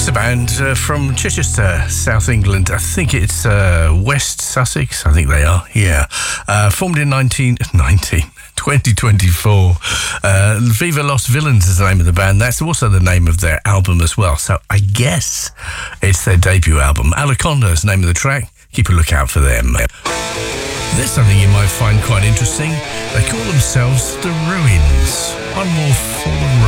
a band from Chichester, South England. I think it's West Sussex. I think they are, yeah. Formed in 2024. Viva Los Villains is the name of the band. That's also the name of their album as well. So I guess it's their debut album. Alaconda is the name of the track. Keep a lookout for them. There's something you might find quite interesting. They call themselves The Ruins. One more for the road.